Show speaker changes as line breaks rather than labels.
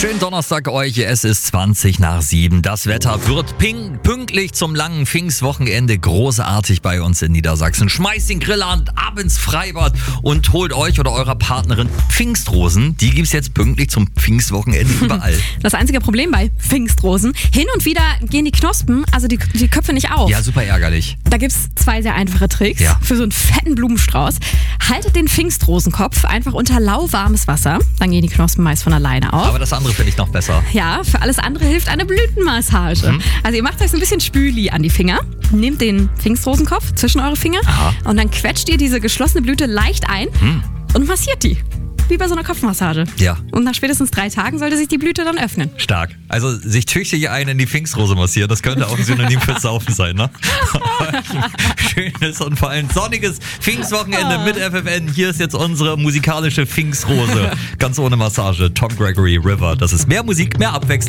Schönen Donnerstag euch, es ist 7:20. Das Wetter wird pünktlich zum langen Pfingstwochenende großartig bei uns in Niedersachsen. Schmeißt den Grill an, ab ins Freibad und holt euch oder eurer Partnerin Pfingstrosen. Die gibt's jetzt pünktlich zum Pfingstwochenende überall.
Das einzige Problem bei Pfingstrosen, hin und wieder gehen die Knospen, also die Köpfe nicht auf.
Ja, super ärgerlich.
Da gibt's 2 sehr einfache Tricks für so einen fetten Blumenstrauß. Haltet den Pfingstrosenkopf einfach unter lauwarmes Wasser, dann gehen die Knospen meist von alleine auf.
Aber das andere finde ich noch besser.
Ja, für alles andere hilft eine Blütenmassage. Also ihr macht euch so ein bisschen Spüli an die Finger, nehmt den Pfingstrosenkopf zwischen eure Finger und dann quetscht ihr diese geschlossene Blüte leicht ein und massiert die. Wie bei so einer Kopfmassage.
Ja.
Und nach spätestens 3 Tagen sollte sich die Blüte dann öffnen.
Stark. Also sich tüchtig einen in die Pfingstrose massieren, das könnte auch ein Synonym fürs Saufen sein, ne? Schönes und vor allem sonniges Pfingstwochenende mit FFN. Hier ist jetzt unsere musikalische Pfingstrose. Ganz ohne Massage. Tom Gregory, River. Das ist mehr Musik, mehr Abwechslung.